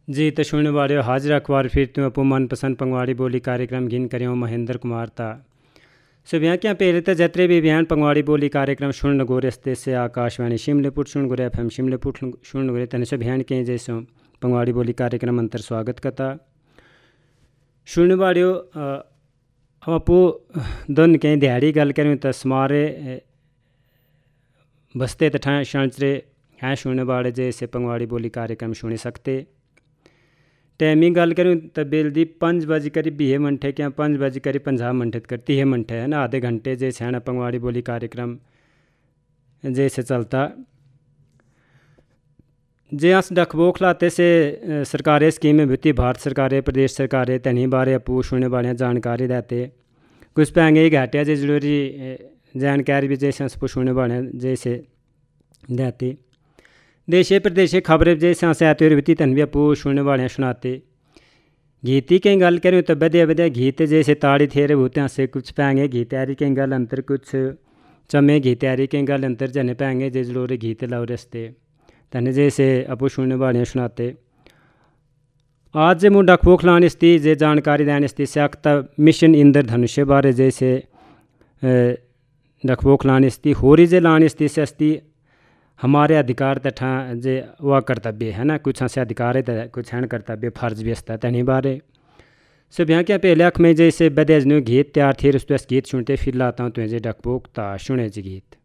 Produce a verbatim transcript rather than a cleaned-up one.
जी तो सुनने वाले हो हाजिर अखबार फिर तुम अपो मनपसंद पंगवाड़ी बोली कार्यक्रम गिन करें महेंद्र कुमार था। सो ब्याह क्या पहले तो जतरे भी बयान पंगवाड़ी बोली कार्यक्रम सुन गो रस्ते से आकाशवाणी शिमलेपुर सुन गो एफ एम शिमलेपुर सुन गो तन से बयान के जैसो पंगवाड़ी बोली कार्यक्रम अंतर स्वागत करता सुनने वाले हो हम अपो दोन कहीं दिहाड़ी गल करें तो समारे बसते तठा शांचरे हैं सुनने वाले जैसे पंगवाड़ी बोली कार्यक्रम सुनी सकते टाइमिंग गल करूँ तो बेलदी पाँच बजे करीब बीहे मंठे क्या पाँच बजे करीब पंजाह मंठे करती है मंठे है ना आधे घंटे जैसे है ना पंगवाड़ी बोली कार्यक्रम जैसे चलता जे अस डखबोख लाते से सरकारें स्कीमें भीती भारत सरकारें प्रदेश सरकारें तनी बारे अपू सुनने वाले जानकारी देते कुछ पैंगे घाटिया जे जरूरी जानकारी भी जैसे अस सुनने वाले जैसे देते देशे प्रदेशे खबरें जैसे हंसे आते हुए बीती तन भी अपू सुनने वाले सुनाते गीती कहीं गल करें तो बदे बदे गीत जैसे ताड़ी थेरे होते हंसे कुछ पैंगे गीत तैयारी कहीं गल अंतर कुछ चमे गीत तैयारी कहीं गल अंतर जने पैंगे जे जरूरी गीत लाओ रस्ते तने जैसे अपू सुनने वाले सुनाते आज जे मुंडा खोख लाने स्ती जे जानकारी देने स्ती सख्त मिशन इंद्रधनुष बारे जैसे डखबोख लाने स्ती होरी जे लाने स्ती से अस्ती हमारे अधिकार तथा जे वह कर्तव्य है ना कुछ हंसे अधिकार है कुछ है कर्तव्य फर्ज भी असता तनी बारे सब यहाँ क्या पहले अख में जैसे बदेज नो गीत तैयार थे उस गीत सुनते फिर लाता हूँ तुझे डकबोक ता सुने जी गीत